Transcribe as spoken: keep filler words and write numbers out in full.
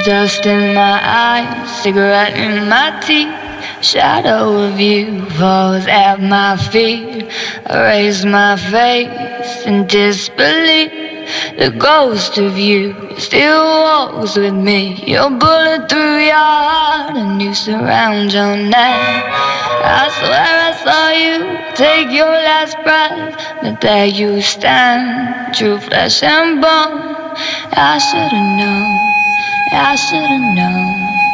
Dust in my eyes, cigarette in my teeth. Shadow of you falls at my feet. I raise my face in disbelief. The ghost of you still walks with me. Your bullet through your heart, and you surround your neck. I swear I saw you take your last breath, but there you stand, true flesh and bone. I should've known, I should've known.